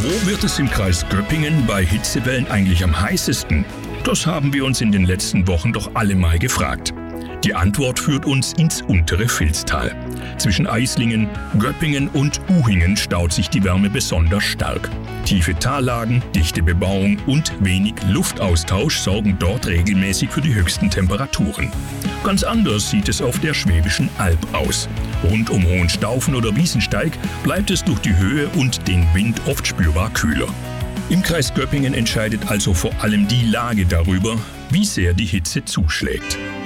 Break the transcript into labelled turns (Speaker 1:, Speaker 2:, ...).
Speaker 1: Wo wird es im Kreis Göppingen bei Hitzewellen eigentlich am heißesten? Das haben wir uns in den letzten Wochen doch alle mal gefragt. Die Antwort führt uns ins untere Vilstal. Zwischen Eislingen, Göppingen und Uhingen staut sich die Wärme besonders stark. Tiefe Tallagen, dichte Bebauung und wenig Luftaustausch sorgen dort regelmäßig für die höchsten Temperaturen. Ganz anders sieht es auf der Schwäbischen Alb aus. Rund um Hohenstaufen oder Wiesensteig bleibt es durch die Höhe und den Wind oft spürbar kühler. Im Kreis Göppingen entscheidet also vor allem die Lage darüber, wie sehr die Hitze zuschlägt.